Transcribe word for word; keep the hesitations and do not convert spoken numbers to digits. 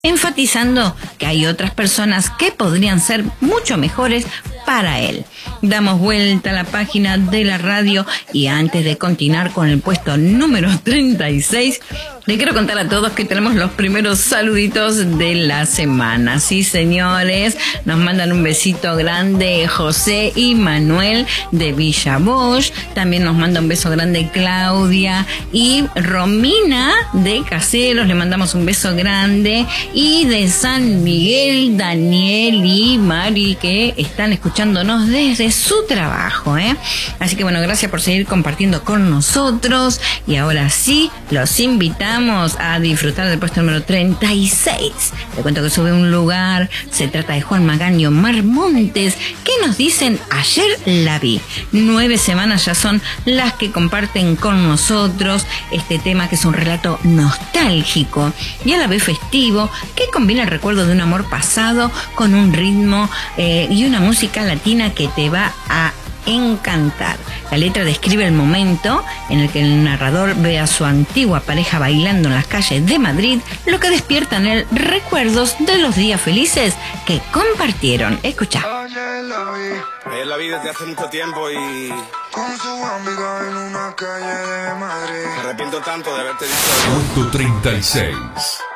enfatizando que hay otras personas que podrían ser mucho mejores para él. Damos vuelta a la página de la radio y antes de continuar con el puesto número treinta y seis, le quiero contar a todos que tenemos los primeros saluditos de la semana. Sí, señores, nos mandan un besito grande José y Manuel de Villa Bosch. También nos manda un beso grande Claudia y Romina de Caseros. Le mandamos un beso grande. Y de San Miguel, Daniel y Mari, que están escuchándonos desde su trabajo, ¿eh? Así que bueno, gracias por seguir compartiendo con nosotros. Y ahora sí, los invitamos a disfrutar del puesto número treinta y seis. Te cuento que sube un lugar. Se trata de Juan Magaño Mar Montes, que nos dicen: ayer la vi. Nueve semanas ya son las que comparten con nosotros este tema, que es un relato nostálgico y a la vez festivo, que combina el recuerdo de un amor pasado con un ritmo eh, y una música latina que te va a encantar. La letra describe el momento en el que el narrador ve a su antigua pareja bailando en las calles de Madrid, lo que despierta en él recuerdos de los días felices que compartieron. Escucha. Ayer la vi, ayer la vi desde hace mucho tiempo y con su amiga en una calle de Madrid. Me arrepiento tanto de haberte dicho. Punto treinta y seis.